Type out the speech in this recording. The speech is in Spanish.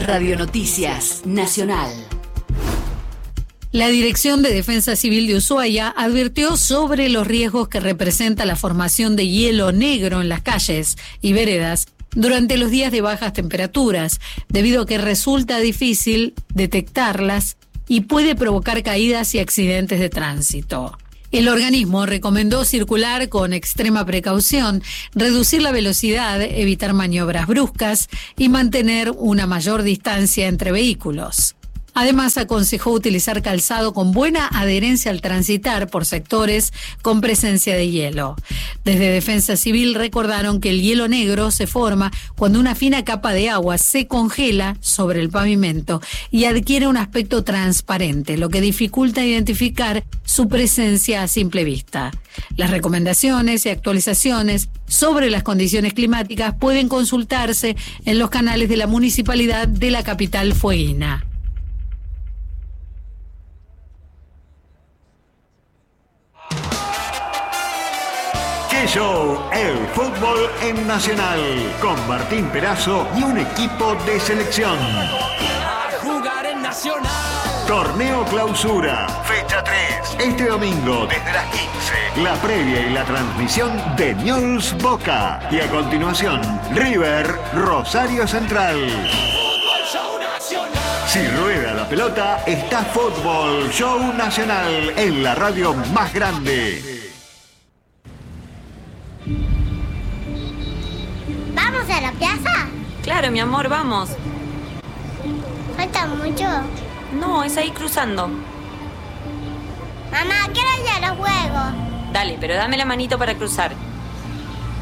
Radio Noticias Nacional. La Dirección de Defensa Civil de Ushuaia advirtió sobre los riesgos que representa la formación de hielo negro en las calles y veredas durante los días de bajas temperaturas, debido a que resulta difícil detectarlas y puede provocar caídas y accidentes de tránsito. El organismo recomendó circular con extrema precaución, reducir la velocidad, evitar maniobras bruscas y mantener una mayor distancia entre vehículos. Además, aconsejó utilizar calzado con buena adherencia al transitar por sectores con presencia de hielo. Desde Defensa Civil recordaron que el hielo negro se forma cuando una fina capa de agua se congela sobre el pavimento y adquiere un aspecto transparente, lo que dificulta identificar su presencia a simple vista. Las recomendaciones y actualizaciones sobre las condiciones climáticas pueden consultarse en los canales de la Municipalidad de la capital fueguina. ¡Qué show! El fútbol en Nacional, con Martín Perazo y un equipo de selección. A jugar en Nacional. Torneo Clausura, fecha 3. Este domingo, desde las 15. La previa y la transmisión de Newell's Boca. Y a continuación, River Rosario Central. Fútbol Show Nacional. Si rueda la pelota, está Fútbol Show Nacional en la radio más grande. ¿Vamos a la plaza? Claro, mi amor, vamos. ¿Falta mucho? No, es ahí cruzando. Mamá, quiero ir a los juegos. Dale, pero dame la manito para cruzar.